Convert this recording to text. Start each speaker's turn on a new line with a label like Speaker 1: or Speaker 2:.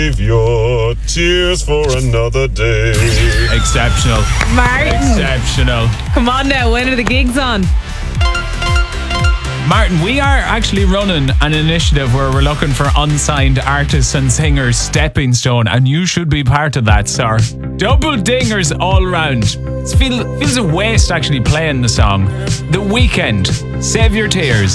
Speaker 1: Save your tears for another day.
Speaker 2: Exceptional.
Speaker 3: Martin,
Speaker 2: Exceptional.
Speaker 3: come on now. When are the gigs on?
Speaker 2: Martin, we are actually running an initiative where we're looking for unsigned artists and singers, Stepping Stone, and you should be part of that, sir. Double dingers all round. It feels a waste actually playing the song. The Weekend, Save Your Tears.